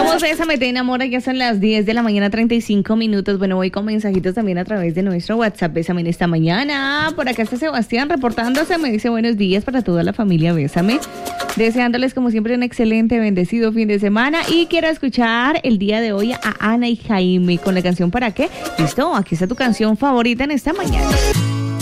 Somos Bésame, te enamora, ya son las 10 de la mañana, 35 minutos. Bueno, voy con mensajitos también a través de nuestro WhatsApp Bésame en esta mañana. Por acá está Sebastián reportándose, me dice buenos días para toda la familia Bésame. Deseándoles como siempre un excelente, bendecido fin de semana. Y quiero escuchar el día de hoy a Ana y Jaime con la canción ¿Para qué? Listo, aquí está tu canción favorita en esta mañana.